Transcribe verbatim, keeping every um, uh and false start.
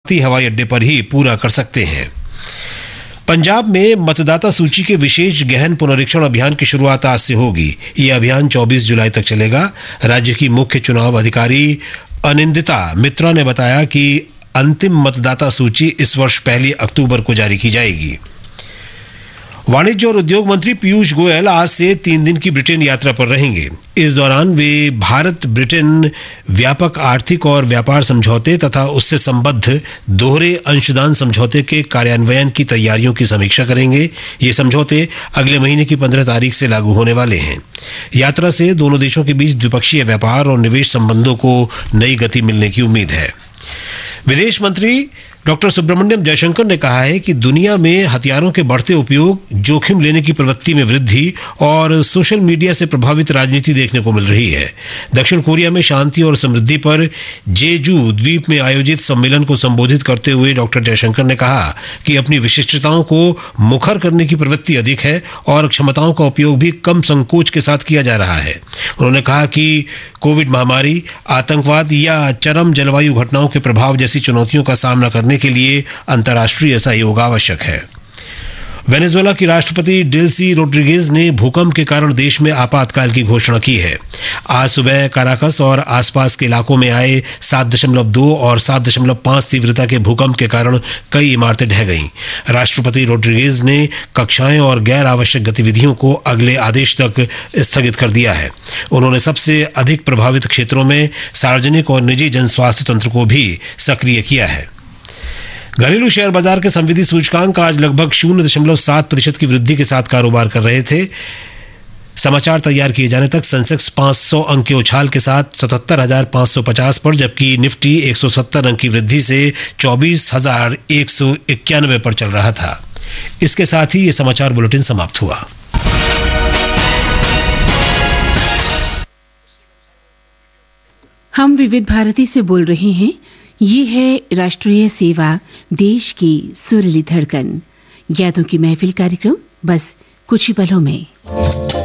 अंतर्राष्ट्रीय हवाई अड्डे पर ही पूरा कर सकते हैं। पंजाब में मतदाता सूची के विशेष गहन पुनरीक्षण अभियान की शुरुआत आज से होगी। यह अभियान चौबीस जुलाई तक चलेगा। राज्य की मुख्य चुनाव अधिकारी अनिंदिता मित्रा ने बताया कि अंतिम मतदाता सूची इस वर्ष पहली अक्टूबर को जारी की जाएगी। वाणिज्य और उद्योग मंत्री पीयूष गोयल आज से तीन दिन की ब्रिटेन यात्रा पर रहेंगे। इस दौरान वे भारत ब्रिटेन व्यापक आर्थिक और व्यापार समझौते तथा उससे संबद्ध दोहरे अंशदान समझौते के कार्यान्वयन की तैयारियों की समीक्षा करेंगे। ये समझौते अगले महीने की पंद्रह तारीख से लागू होने वाले हैं। यात्रा से दोनों देशों के बीच द्विपक्षीय व्यापार और निवेश संबंधों को नई गति मिलने की उम्मीद है। विदेश मंत्री डॉक्टर सुब्रमण्यम जयशंकर ने कहा है कि दुनिया में हथियारों के बढ़ते उपयोग, जोखिम लेने की प्रवृत्ति में वृद्धि और सोशल मीडिया से प्रभावित राजनीति देखने को मिल रही है। दक्षिण कोरिया में शांति और समृद्धि पर जेजू द्वीप में आयोजित सम्मेलन को संबोधित करते हुए डॉक्टर जयशंकर ने कहा कि अपनी विशिष्टताओं को मुखर करने की प्रवृत्ति अधिक है और क्षमताओं का उपयोग भी कम संकोच के साथ किया जा रहा है। उन्होंने कहा कि कोविड महामारी, आतंकवाद या चरम जलवायु घटनाओं के प्रभाव जैसी चुनौतियों का सामना करने के लिए अंतर्राष्ट्रीय सहयोग आवश्यक है। वेनेजुएला की राष्ट्रपति डेल्सी रोड्रिगेज ने भूकंप के कारण देश में आपातकाल की घोषणा की है। आज सुबह काराकस और आसपास के इलाकों में आए सात दशमलव दो और सात दशमलव पाँच तीव्रता के भूकंप के कारण कई इमारतें ढह गईं। राष्ट्रपति रोड्रिगेज ने कक्षाएं और गैर आवश्यक गतिविधियों को अगले आदेश तक स्थगित कर दिया है। उन्होंने सबसे अधिक प्रभावित क्षेत्रों में सार्वजनिक और निजी जन स्वास्थ्य तंत्र को भी सक्रिय किया है। घरेलू शेयर बाजार के संविधि सूचकांक आज लगभग शून्य दशमलव सात प्रतिशत की वृद्धि के साथ कारोबार कर रहे थे। समाचार तैयार किए जाने तक सेंसेक्स पाँच सौ अंक के उछाल के साथ सतहत्तर हजार पाँच सौ पचास पर, जबकि निफ्टी एक सौ सत्तर अंक की वृद्धि से चौबीस हजार एक सौ इक्यानवे पर चल रहा था। इसके साथ ही ये समाचार बुलेटिन समाप्त हुआ। हम विविध भारती से बोल रहे हैं। ये है राष्ट्रीय सेवा, देश की सुरीली धड़कन, यादों की महफिल कार्यक्रम बस कुछ ही पलों में।